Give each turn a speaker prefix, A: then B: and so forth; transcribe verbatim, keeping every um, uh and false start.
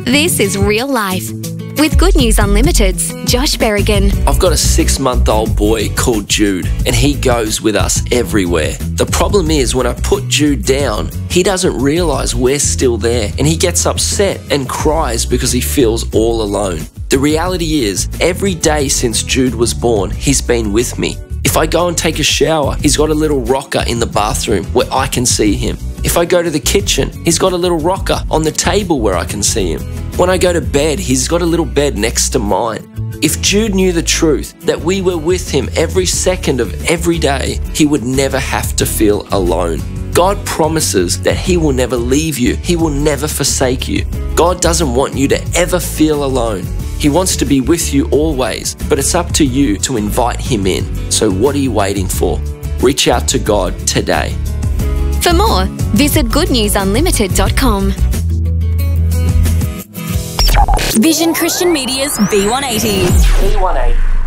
A: This is real life. With Good News Unlimited's Josh Berrigan.
B: I've got a six-month-old boy called Jude, and he goes with us everywhere. The problem is, when I put Jude down, he doesn't realise we're still there, and he gets upset and cries because he feels all alone. The reality is, every day since Jude was born, he's been with me. If I go and take a shower, he's got a little rocker in the bathroom where I can see him. If I go to the kitchen, he's got a little rocker on the table where I can see him. When I go to bed, he's got a little bed next to mine. If Jude knew the truth, that we were with him every second of every day, he would never have to feel alone. God promises that He will never leave you. He will never forsake you. God doesn't want you to ever feel alone. He wants to be with you always, but it's up to you to invite Him in. So what are you waiting for? Reach out to God today.
A: For more, visit good news unlimited dot com.
C: Vision Christian Media's B one eighty.
B: B one eighty.